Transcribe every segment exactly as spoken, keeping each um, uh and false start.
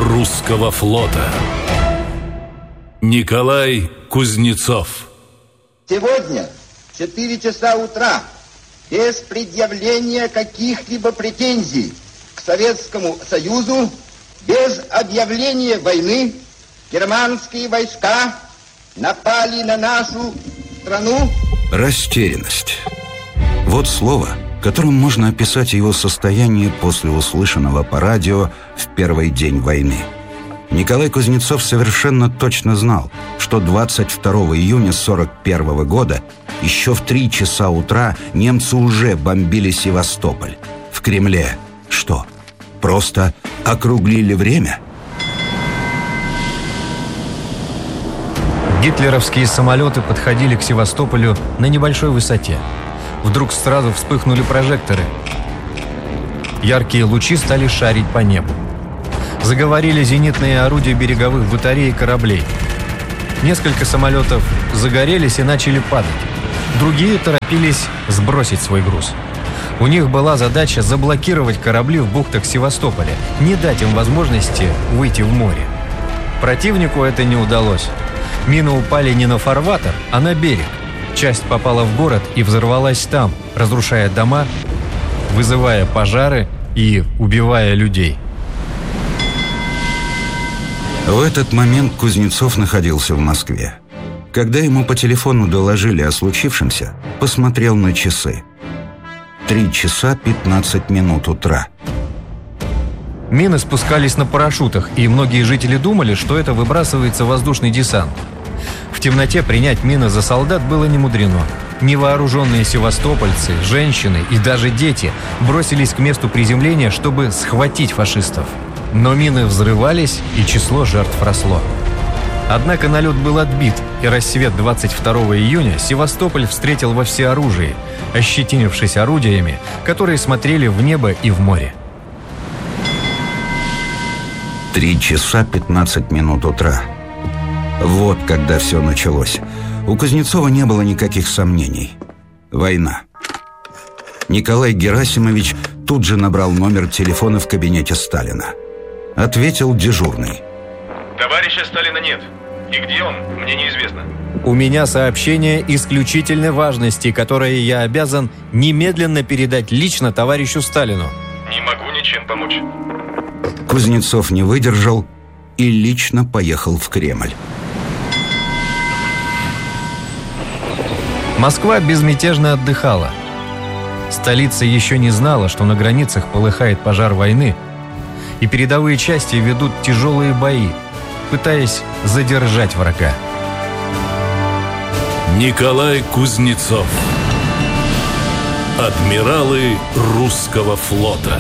русского флота. Николай Кузнецов. Сегодня в четыре часа утра без предъявления каких-либо претензий к Советскому Союзу, без объявления войны, германские войска напали на нашу страну. Растерянность. Вот слово, которым можно описать его состояние после услышанного по радио в первый день войны. Николай Кузнецов совершенно точно знал, что двадцать второго июня сорок первого года еще в три часа утра немцы уже бомбили Севастополь. В Кремле что, просто округлили время? Гитлеровские самолеты подходили к Севастополю на небольшой высоте. Вдруг сразу вспыхнули прожекторы. Яркие лучи стали шарить по небу. Заговорили зенитные орудия береговых батарей и кораблей. Несколько самолетов загорелись и начали падать. Другие торопились сбросить свой груз. У них была задача заблокировать корабли в бухтах Севастополя, не дать им возможности выйти в море. Противнику это не удалось. Мины упали не на фарватер, а на берег. Часть попала в город и взорвалась там, разрушая дома, вызывая пожары и убивая людей. В этот момент Кузнецов находился в Москве. Когда ему по телефону доложили о случившемся, посмотрел на часы. Три часа пятнадцать минут утра. Мины спускались на парашютах, и многие жители думали, что это выбрасывается воздушный десант. В темноте принять мины за солдат было немудрено. Невооруженные севастопольцы, женщины и даже дети бросились к месту приземления, чтобы схватить фашистов. Но мины взрывались, и число жертв росло. Однако налет был отбит, и рассвет двадцать второго июня Севастополь встретил во всеоружии, ощетинившись орудиями, которые смотрели в небо и в море. Три часа пятнадцать минут утра. Вот когда все началось. У Кузнецова не было никаких сомнений. Война. Николай Герасимович тут же набрал номер телефона в кабинете Сталина. Ответил дежурный. Товарища Сталина нет. И где он, мне неизвестно. У меня сообщение исключительной важности, которое я обязан немедленно передать лично товарищу Сталину. Не могу ничем помочь. Кузнецов не выдержал и лично поехал в Кремль. Москва безмятежно отдыхала. Столица еще не знала, что на границах полыхает пожар войны, и передовые части ведут тяжелые бои, пытаясь задержать врага. Николай Кузнецов. Адмиралы русского флота.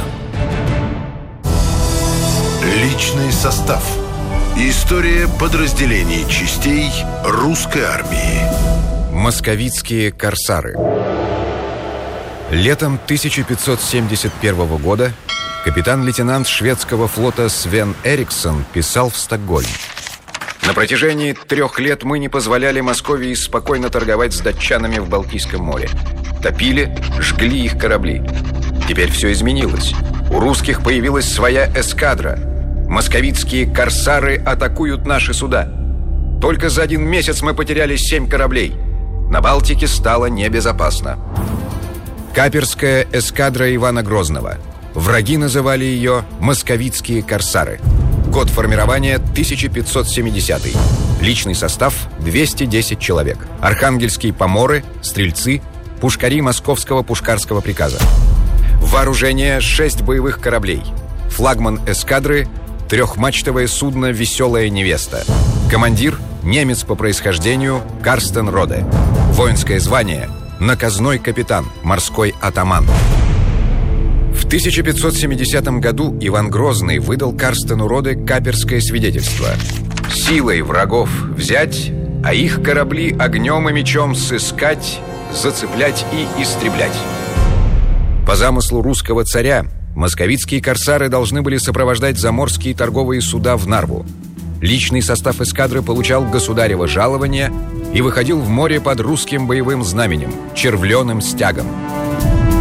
Личный состав. История подразделений частей русской армии. Московицкие корсары. Летом тысяча пятьсот семьдесят первого года капитан-лейтенант шведского флота Свен Эриксон писал в Стокгольм: «На протяжении трех лет мы не позволяли Московии спокойно торговать с датчанами в Балтийском море. Топили, жгли их корабли. Теперь все изменилось. У русских появилась своя эскадра. Московицкие корсары атакуют наши суда. Только за один месяц мы потеряли семь кораблей. На Балтике стало небезопасно». Каперская эскадра Ивана Грозного. Враги называли ее «Московицкие корсары». Год формирования тысяча пятьсот семидесятый. Личный состав двести десять человек. Архангельские поморы, стрельцы, пушкари Московского пушкарского приказа. Вооружение шесть боевых кораблей. Флагман эскадры — трехмачтовое судно «Веселая невеста». Командир — немец по происхождению Карстен Роде. Воинское звание — наказной капитан, морской атаман. В тысяча пятьсот семидесятом году Иван Грозный выдал Карстену Роде каперское свидетельство: «Силой врагов взять, а их корабли огнем и мечом сыскать, зацеплять и истреблять». По замыслу русского царя, московицкие корсары должны были сопровождать заморские торговые суда в Нарву. Личный состав эскадры получал государево жалование и выходил в море под русским боевым знаменем — червленым стягом.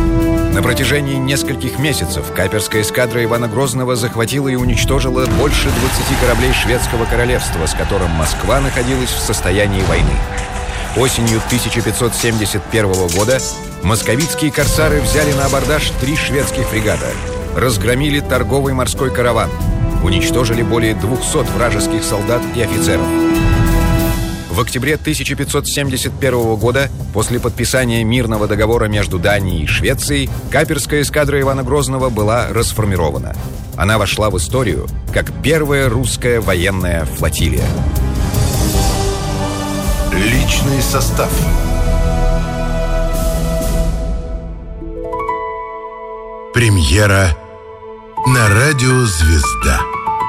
На протяжении нескольких месяцев каперская эскадра Ивана Грозного захватила и уничтожила больше двадцати кораблей шведского королевства, с которым Москва находилась в состоянии войны. Осенью тысяча пятьсот семьдесят первого года московитские корсары взяли на абордаж три шведских фрегата, разгромили торговый морской караван, уничтожили более двухсот вражеских солдат и офицеров. В октябре тысяча пятьсот семьдесят первого года, после подписания мирного договора между Данией и Швецией, каперская эскадра Ивана Грозного была расформирована. Она вошла в историю как первая русская военная флотилия. Личный состав. Премьера на радио «Звезда».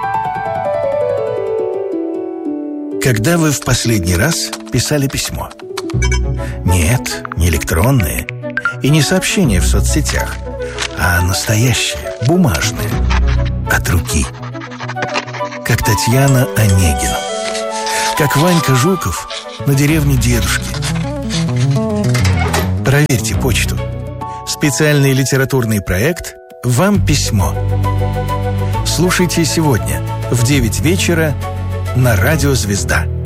Когда вы в последний раз писали письмо? Нет, не электронное и не сообщение в соцсетях, а настоящее, бумажное, от руки. Как Татьяна Онегина. Как Ванька Жуков на деревне дедушки. Проверьте почту. Специальный литературный проект «Вам письмо». Слушайте сегодня в девять вечера на радио «Звезда».